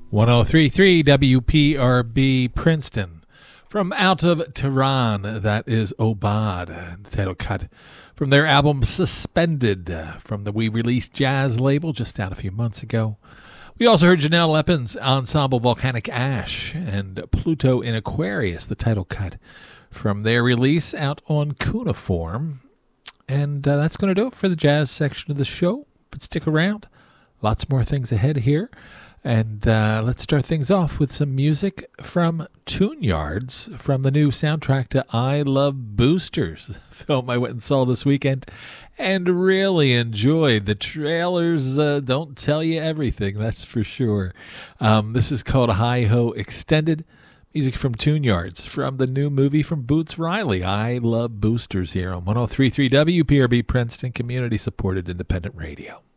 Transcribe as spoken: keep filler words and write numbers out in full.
one oh three point three W P R B Princeton. From out of Tehran, that is Obad, the title cut from their album Suspended, uh, from the We Released Jazz label just out a few months ago. We also heard Janelle Lepin's ensemble Volcanic Ash and Pluto in Aquarius, the title cut from their release out on Cuneiform. And uh, that's going to do it for the jazz section of the show. But stick around. Lots more things ahead here. And uh, let's start things off with some music from Tune Yards from the new soundtrack to I Love Boosters, the film I went and saw this weekend and really enjoyed. The trailers uh, don't tell you everything, that's for sure. Um, this is called Hi Ho Extended. Music from Tune Yards from the new movie from Boots Riley, I Love Boosters, here on one oh three point three W P R B Princeton, community-supported independent radio.